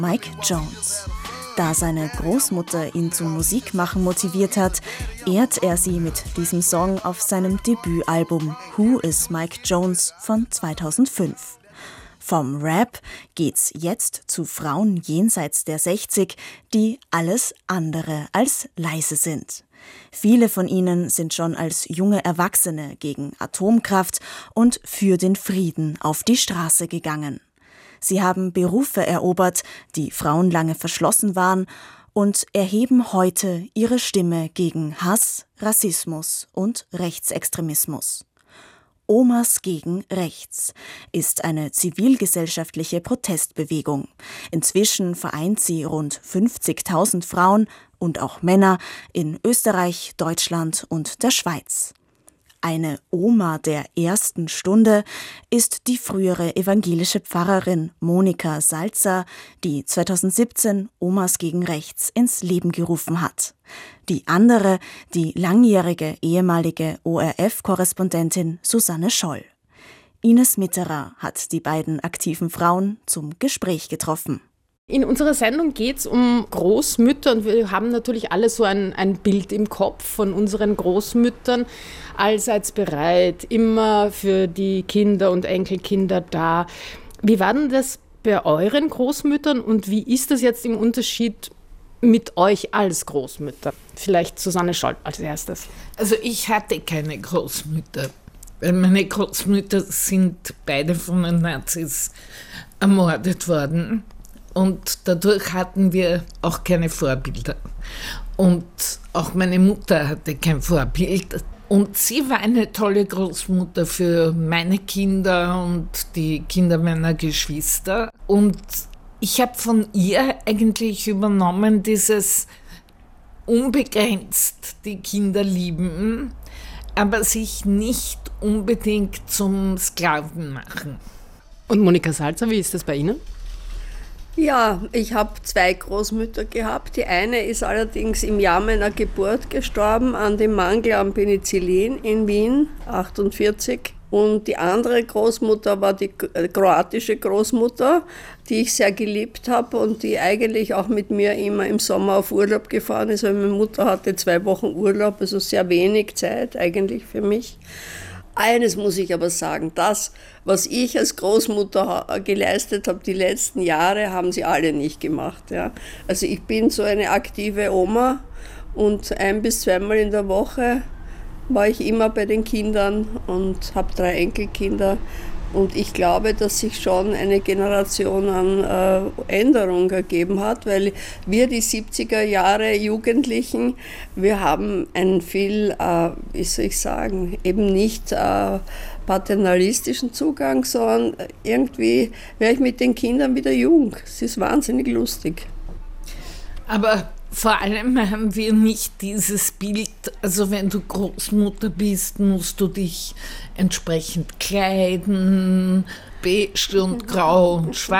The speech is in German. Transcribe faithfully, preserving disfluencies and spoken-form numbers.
Mike Jones. Da seine Großmutter ihn zum Musikmachen motiviert hat, ehrt er sie mit diesem Song auf seinem Debütalbum Who is Mike Jones von zweitausendfünf. Vom Rap geht's jetzt zu Frauen jenseits der sechzig, die alles andere als leise sind. Viele von ihnen sind schon als junge Erwachsene gegen Atomkraft und für den Frieden auf die Straße gegangen. Sie haben Berufe erobert, die Frauen lange verschlossen waren, und erheben heute ihre Stimme gegen Hass, Rassismus und Rechtsextremismus. Omas gegen Rechts ist eine zivilgesellschaftliche Protestbewegung. Inzwischen vereint sie rund fünfzigtausend Frauen und auch Männer in Österreich, Deutschland und der Schweiz. Eine Oma der ersten Stunde ist die frühere evangelische Pfarrerin Monika Salzer, die zweitausendsiebzehn Omas gegen Rechts ins Leben gerufen hat. Die andere, die langjährige ehemalige O R F-Korrespondentin Susanne Scholl. Ines Mitterer hat die beiden aktiven Frauen zum Gespräch getroffen. In unserer Sendung geht es um Großmütter und wir haben natürlich alle so ein, ein Bild im Kopf von unseren Großmüttern, allseits bereit, immer für die Kinder und Enkelkinder da. Wie war denn das bei euren Großmüttern und wie ist das jetzt im Unterschied mit euch als Großmütter? Vielleicht Susanne Scholl als erstes. Also ich hatte keine Großmütter, weil meine Großmütter sind beide von den Nazis ermordet worden. Und dadurch hatten wir auch keine Vorbilder. Und auch meine Mutter hatte kein Vorbild. Und sie war eine tolle Großmutter für meine Kinder und die Kinder meiner Geschwister. Und ich habe von ihr eigentlich übernommen, dieses unbegrenzt die Kinder lieben, aber sich nicht unbedingt zum Sklaven machen. Und Monika Salzer, wie ist das bei Ihnen? Ja, ich habe zwei Großmütter gehabt. Die eine ist allerdings im Jahr meiner Geburt gestorben an dem Mangel an Penicillin in Wien, achtundvierzig. Und die andere Großmutter war die kroatische Großmutter, die ich sehr geliebt habe und die eigentlich auch mit mir immer im Sommer auf Urlaub gefahren ist. Weil meine Mutter hatte zwei Wochen Urlaub, also sehr wenig Zeit eigentlich für mich. Eines muss ich aber sagen, das, was ich als Großmutter geleistet habe, die letzten Jahre, haben sie alle nicht gemacht. Ja. Also ich bin so eine aktive Oma und ein- bis zweimal in der Woche war ich immer bei den Kindern und habe drei Enkelkinder. Und ich glaube, dass sich schon eine Generation an äh, Änderung ergeben hat, weil wir, die siebziger Jahre Jugendlichen, wir haben einen viel, äh, wie soll ich sagen, eben nicht äh, paternalistischen Zugang, sondern irgendwie wäre ich mit den Kindern wieder jung. Es ist wahnsinnig lustig. Aber vor allem haben wir nicht dieses Bild, also wenn du Großmutter bist, musst du dich entsprechend kleiden, beige und grau und schwarz.